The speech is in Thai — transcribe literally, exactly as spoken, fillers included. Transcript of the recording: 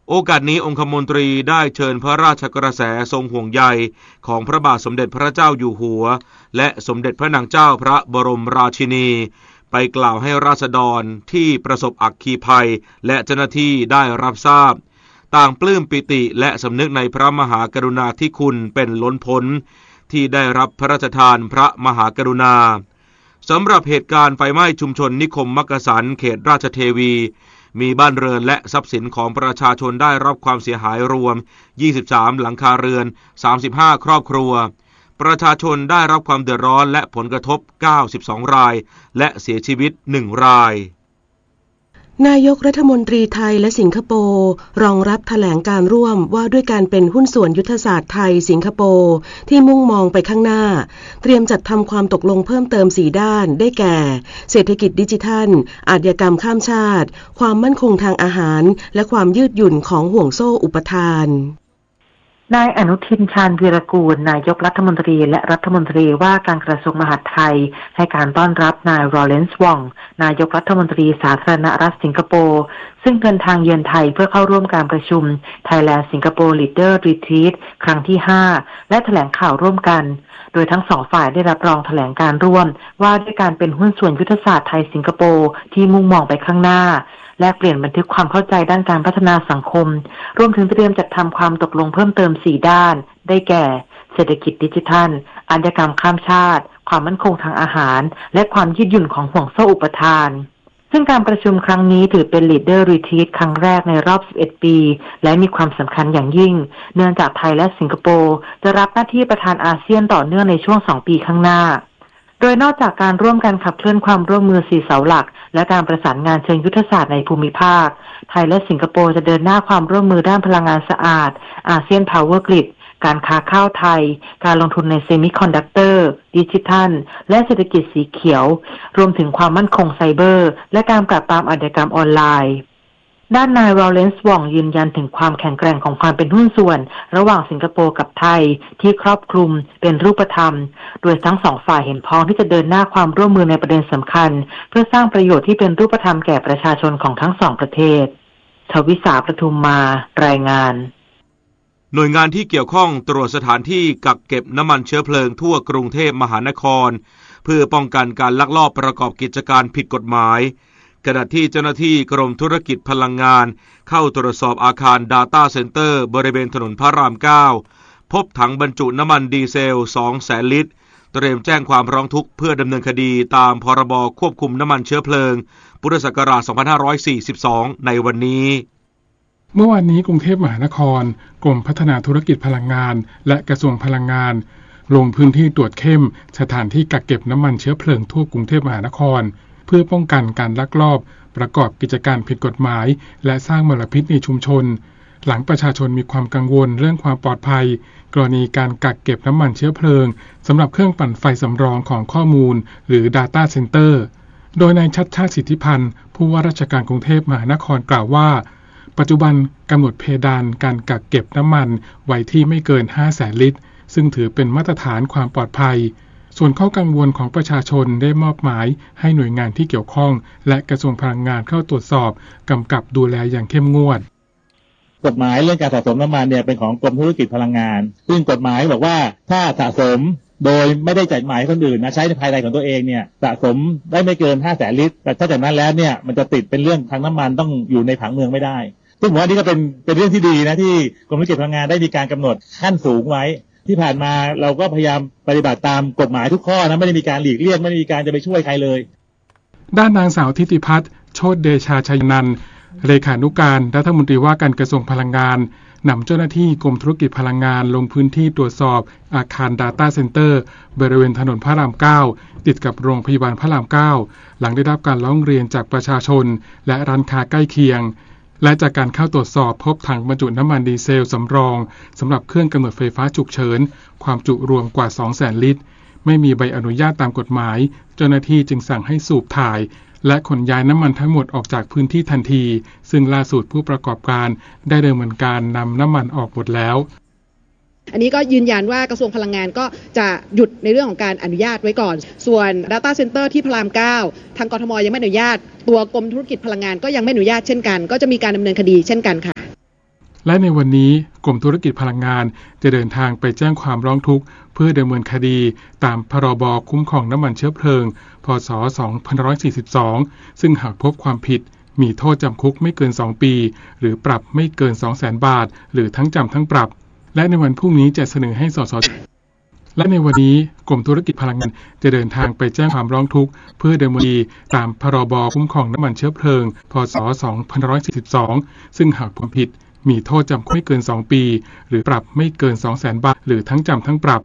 โอกาสนี้องคมนตรีได้เชิญพระราชกระแสทรงห่วงใยของพระบาทสมเด็จพระเจ้าอยู่หัวและสมเด็จพระนางเจ้าพระบรมราชินีไปกล่าวให้ราษฎรที่ประสบอัคคีภัยและเจ้าหน้าที่ได้รับทราบต่างปลื้มปิติและสำนึกในพระมหากรุณาธิคุณเป็นล้นพ้นที่ได้รับพระราชทานพระมหากรุณาสำหรับเหตุการณ์ไฟไหม้ชุมชนนิคมมักกะสันเขตราชเทวีมีบ้านเรือนและทรัพย์สินของประชาชนได้รับความเสียหายรวมยี่สิบสามหลังคาเรือนสามสิบห้าครอบครัวประชาชนได้รับความเดือดร้อนและผลกระทบเก้าสิบสองรายและเสียชีวิตหนึ่งรายนายกรัฐมนตรีไทยและสิงคโปร์รองรับแถลงการร่วมว่าด้วยการเป็นหุ้นส่วนยุทธศาสตร์ไทยสิงคโปร์ที่มุ่งมองไปข้างหน้าเตรียมจัดทำความตกลงเพิ่มเติมสี่ด้านได้แก่เศรษฐกิจดิจิทัลอาชญากรรมข้ามชาติความมั่นคงทางอาหารและความยืดหยุ่นของห่วงโซ่อุปทานนายอนุทินชาญวีรกูลนายกรัฐมนตรีและรัฐมนตรีว่าการกระทรวงมหาดไทยให้การต้อนรับนายลอเรนซ์วองนายกรัฐมนตรีสาธารณรัฐสิงคโปร์ซึ่งเดินทางเยือนไทยเพื่อเข้าร่วมการประชุม Thailand Singapore Leader Retreat ครั้งที่ห้าและแถลงข่าวร่วมกันโดยทั้งสองฝ่ายได้รับรองแถลงการร่วมว่าด้วยการเป็นหุ้นส่วนยุทธศาสตร์ไทยสิงคโปร์ที่มุ่งมองไปข้างหน้าแลกเปลี่ยนบันทึกความเข้าใจด้านการพัฒนาสังคมรวมถึงเตรียมจัดทำความตกลงเพิ่มเติมสี่ด้านได้แก่เศรษฐกิจดิจิทัลอาชญากรรมข้ามชาติความมั่นคงทางอาหารและความยืดหยุ่นของห่วงโซ่อุปทานซึ่งการประชุมครั้งนี้ถือเป็น Leader Retreat ครั้งแรกในรอบสิบเอ็ดปีและมีความสำคัญอย่างยิ่งเนื่องจากไทยและสิงคโปร์จะรับหน้าที่ประธานอาเซียนต่อเนื่องในช่วงสองปีข้างหน้าโดยนอกจากการร่วมกันขับเคลื่อนความร่วมมือสี่เสาหลักและการประสานงานเชิงยุทธศาสตร์ในภูมิภาคไทยและสิงคโปร์จะเดินหน้าความร่วมมือด้านพลังงานสะอาดอาเซียนพาวเวอร์กริดการค้าข้าวไทยการลงทุนในเซมิคอนดักเตอร์ดิจิทัลและเศรษฐกิจสีเขียวรวมถึงความมั่นคงไซเบอร์และการปราบปรามอาชญากรรมออนไลน์ด้านนายลอเรนซ์วองยืนยันถึงความแข็งแกร่งของความเป็นหุ้นส่วนระหว่างสิงคโปร์กับไทยที่ครอบคลุมเป็นรูปธรรมโดยทั้งสองฝ่ายเห็นพ้องที่จะเดินหน้าความร่วมมือในประเด็นสำคัญเพื่อสร้างประโยชน์ที่เป็นรูปธรรมแก่ประชาชนของทั้งสองประเทศทวิสาประทุมมารายงานหน่วยงานที่เกี่ยวข้องตรวจสถานที่กักเก็บน้ำมันเชื้อเพลิงทั่วกรุงเทพมหานครเพื่อป้องกันการลักลอบประกอบกิจการผิดกฎหมายขณะที่เจ้าหน้าที่กรมธุรกิจพลังงานเข้าตรวจสอบอาคาร Data Center บริเวณถนนพระรามเก้าพบถังบรรจุน้ำมันดีเซล สองแสน ลิตรเตรียมแจ้งความร้องทุกข์เพื่อดำเนินคดีตามพรบควบคุมน้ำมันเชื้อเพลิงพุทธศักราช สองพันห้าร้อยสี่สิบสอง ในวันนี้เมื่อวานนี้กรุงเทพมหานครกรมพัฒนาธุรกิจพลังงานและกระทรวงพลังงานลงพื้นที่ตรวจเข้มสถานที่กักเก็บน้ำมันเชื้อเพลิงทั่วกรุงเทพมหานครเพื่อป้องกันการลักลอบประกอบกิจการผิดกฎหมายและสร้างมลพิษในชุมชนหลังประชาชนมีความกังวลเรื่องความปลอดภัยกรณีการกักเก็บน้ำมันเชื้อเพลิงสำหรับเครื่องปั่นไฟสำรองของข้อมูลหรือ Data Center โดยนายชัชชาติสิทธิพันธ์ผู้ว่าราชการกรุงเทพมหานครกล่าวว่าปัจจุบันกำหนดเพดานการกักเก็บน้ำมันไว้ที่ไม่เกิน ห้าแสน ลิตรซึ่งถือเป็นมาตรฐานความปลอดภัยส่วนข้อกังวลของประชาชนได้มอบหมายให้หน่วยงานที่เกี่ยวข้องและกระทรวงพลังงานเข้าตรวจสอบกำกับดูแลอย่างเข้มงวดกฎหมายเรื่องการสะสมน้ำมันเนี่ยเป็นของกรมธุรกิจพลังงานซึ่งกฎหมายบอกว่าถ้าสะสมโดยไม่ได้จ่ายหมายคนอื่นนะใช้ในภายในของตัวเองเนี่ยสะสมได้ไม่เกิน ห้าแสน ลิตรแต่ถ้าจากนั้นแล้วเนี่ยมันจะติดเป็นเรื่องทางน้ำมันต้องอยู่ในผังเมืองไม่ได้ซึ่งผมว่านี่ก็เป็นเป็นเรื่องที่ดีนะที่กรมธุรกิจพลังงานได้มีการกำหนดขั้นสูงไว้ที่ผ่านมาเราก็พยายามปฏิบัติตามกฎหมายทุกข้อนะไม่ได้มีการหลีกเลี่ยงไม่ได้มีการจะไปช่วยใครเลยด้านนางสาวทิติพัฒน์โชติเดชาชัยนันท์เลขานุการรัฐมนตรีว่าการกระทรวงพลังงานนำเจ้าหน้าที่กรมธุรกิจพลังงานลงพื้นที่ตรวจสอบอาคาร Data Center บริเวณถนนพระรามเก้าติดกับโรงพยาบาลพระรามเก้าหลังได้รับการร้องเรียนจากประชาชนและร้านค้าใกล้เคียงและจากการเข้าตรวจสอบพบถังบรรจุน้ำมันดีเซลสำรองสำหรับเครื่องกำเนิดไฟฟ้าฉุกเฉินความจุรวมกว่า สองแสน ลิตรไม่มีใบอนุญาตตามกฎหมายเจ้าหน้าที่จึงสั่งให้สูบถ่ายและขนย้ายน้ำมันทั้งหมดออกจากพื้นที่ทันทีซึ่งล่าสุดผู้ประกอบการได้ดำเนินการนำน้ำมันออกหมดแล้วอันนี้ก็ยืนยันว่ากระทรวงพลังงานก็จะหยุดในเรื่องของการอนุญาตไว้ก่อนส่วน Data Center ที่พระรามเก้าทางกทมยังไม่อนุญาตตัวกรมธุรกิจพลังงานก็ยังไม่อนุญาตเช่นกันก็จะมีการดำเนินคดีเช่นกันค่ะและในวันนี้กรมธุรกิจพลังงานจะเดินทางไปแจ้งความร้องทุกข์เพื่อดำเนินคดีตามพรบคุ้มครองน้ำมันเชื้อเพลิงพ.ศ. สองพันห้าร้อยสี่สิบสองซึ่งหากพบความผิดมีโทษจำคุกไม่เกินสองปีหรือปรับไม่เกิน สองแสน บาทหรือทั้งจำทั้งปรับและในวันพรุ่งนี้จะเสนอให้สสและในวันนี้กรมธุรกิจพลังงานจะเดินทางไปแจ้งความร้องทุกข์เพื่อดำเนินคดีตามพรบคุ้มครองน้ำมันเชื้อเพลิงพ.ศ. สองพันห้าร้อยสี่สิบสองซึ่งหากพบผิดมีโทษจำคุกไม่เกินสองปีหรือปรับไม่เกิน สองแสน บาทหรือทั้งจำทั้งปรับ